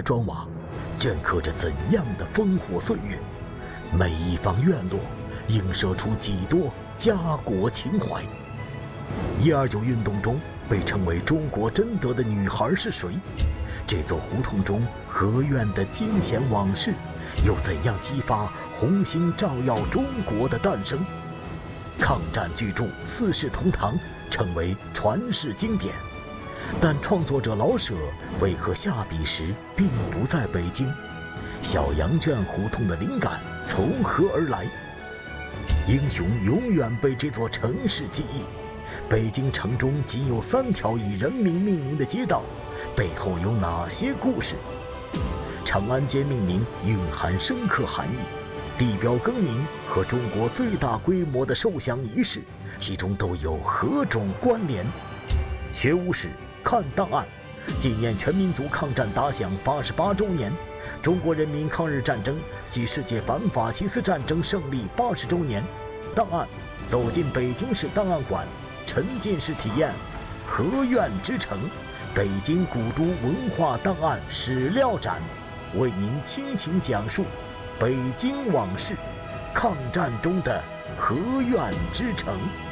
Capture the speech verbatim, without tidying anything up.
砖瓦，镌刻着怎样的烽火岁月？每一方院落映射出几多家国情怀？一二九运动中被称为中国贞德的女孩是谁？这座胡同中何院的惊险往事，又怎样激发红星照耀中国的诞生？抗战巨著《四世同堂》成为传世经典，但创作者老舍为何下笔时并不在北京？小羊圈胡同的灵感从何而来？英雄永远被这座城市记忆。北京城中仅有三条以人名命名的街道，背后有哪些故事？长安街命名蕴含深刻含义，地标更名和中国最大规模的受降仪式，其中都有何种关联？学无史，看档案，纪念全民族抗战打响八十八周年，中国人民抗日战争及世界反法西斯战争胜利八十周年。档案，走进北京市档案馆，沉浸式体验何院之城北京古都文化档案史料展，为您倾情讲述北京往事，抗战中的何院之城。